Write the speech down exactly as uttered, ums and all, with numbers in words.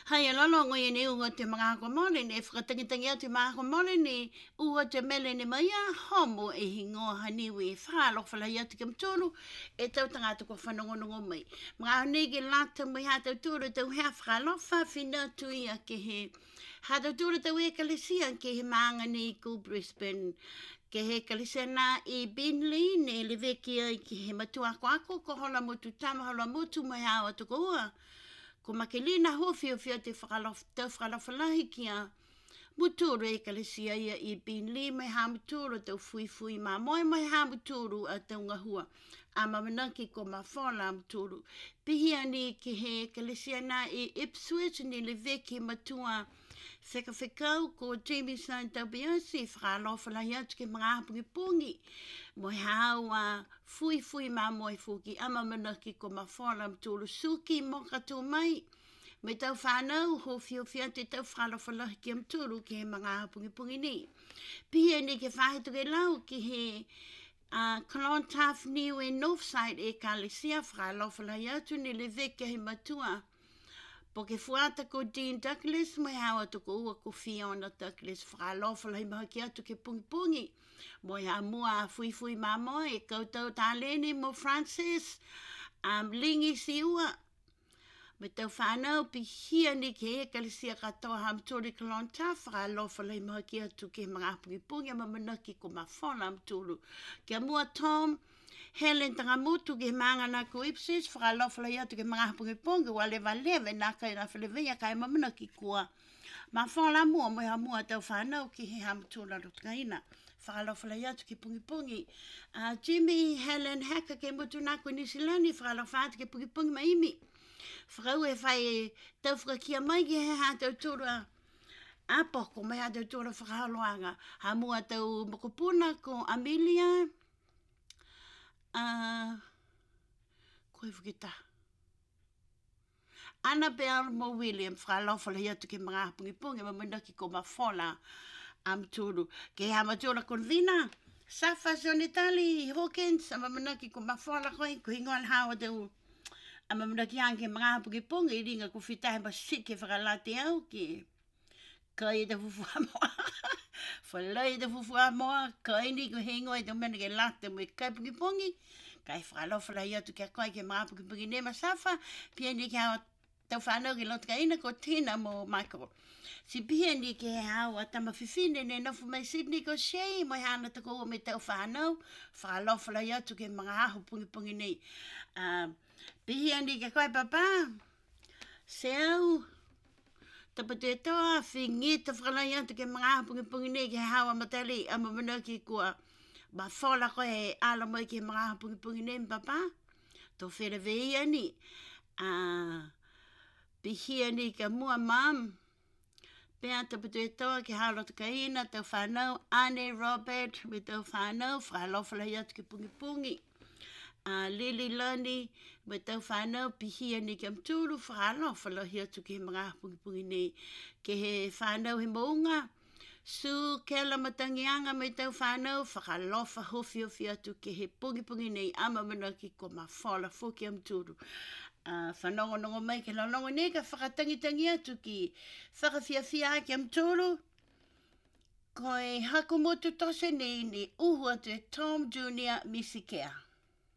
Hai alolo ngoi ni ua te mga hakomole ni e whakatangitangi atu mga hakomole ni ua te mele ni maia homo e hingoa haniwi e whalo whalai atu ke mtoro e tau tangata ko whanongonongo mai. Mga honegi lata mai hata tūru tau hea whakalofa whina tui a ke he hata tūru tau e kalisia ke he maanga ni ku Brisbane ke he kalisia na i Binley ne le veki ai ke he matua ko ako ko hola motu tama hola motu mai hawa tuko ua. Ko makelina hofi o fia te whakalof, tau whakalofalahi kia muturu e kalesia ia i Binley mai ha muturu tau fui fui ma moi mai ha muturu a tau ngahua. A mamanaki ko ma whala muturu. Pihia ni ki he kalesia na i Ipswich ni le veki matua wheka whekau ko Jamie Sain tau biasi whakalofalahi atu ke mga hapungi pungi. Moi hawa fui fui ma moi fuki ama manaki ko ma whala mtulu suki mo katu mai. Me tau whanau ho fio fia te tau whalawhalahi ki mtulu ki he mga hapungi pungi ni. Pihia ni ke whahetu ke lau ki he uh, Clontaf Niu e Northside e Kalesia whalawhalahi atu ni le veke he matua. Po ke fuata ko Dean Douglas, mai hawa toko ua ko Fiona Douglas, whakalofalahi maha ki atu ke pungi pungi. Moi ha mua fui fui mamo e koutou tāleni mo Francis, um, lingi si ua. Me tau whanau pi hia ni ke e kalisia katoa hamturi kalonta, whakalofalahi maha ki atu ke mga pungi pungi, ma manaki ko mawhona hamturu. Kia mua Tom, Helen tangamutu ke manga na ko Ipswich whakalofalahi atu ke mga pungi pungi wa lewa lewe na kai na whalewea kai mamana ki kua. Ma whala mua mo ha mua tau whanau ki he hamtula rutkaina. Whakalofalahi atu ke pungi pungi. Uh, Jimmy Helen Hacker ke mutu na ko Nisilani whakalofalahi atu ke pungi pungi maimi. Whakau e whai tau whakakia mai ki he ha tau tura apa ko mai ha tau tura whakahaloanga. Ha mua tau mokopuna ko Amelia. Uh, koe whukita. Annabelle Mo William, whakalofalahi atu ke mga hapungi pungi, ma manaki ko mawhola am tūru. Ke hamatūra kon vina, Safa Sonitali Hawkins, ma manaki ko mawhola koe, ko hingoan hawa tau, a ma manaki anke mga hapungi pungi, i ringa ko whitahe ma sike whakalate au ki kai te fufua moa. Whalai te fufua moa, kai ni ko hingo e te mena ke late mo i kai pungi pungi, kai whakalofalahi atu ke koe ke mga pungi pungi nema Safa, pia ni ke hawa tau whanau ki lotka ina ko Tina mo Michael. Si pia ni ke hawa tama whiwhine ne nofu mai Sydney ko Shea, mo hana tako o me tau whanau, whakalofalahi atu ke mga ahu pungi pungi nei. Uh, pia ni ke koe papa, se au, tapatu e toa, whingi ta whakalai atu ke mga ahu pungi pungi nei ke hawa matali, ama mana ki kua, ma whola koe he ala mai ke mga ahu pungi pungi nei papa, to where vei ani. Ah, pihia ni ka mua mam, pēr tapatu e toa ke halo ka ina, tau whanau, Anne Robert, me tau whanau, whakalofalahi atu ke pungi pungi. Uh, Lily Lani, me tau whanau, pihia ni ka mturu, whakalofalahi atu ke mga pungi pungi nei, ke he whanau he mounga, Su kela matangianga me tau whanau, whakalofa hofi hofi atu ke he pungi pungi nei, ama manaki ko ma whala fuki am tūru. Uh, whanongo nongo mai ke lalongo nei ka whakatangitangi atu ki whakawhiawhia ki am tūru. Ko e hakumotu tose nei ni uhu atu e Tom Junior Misikea.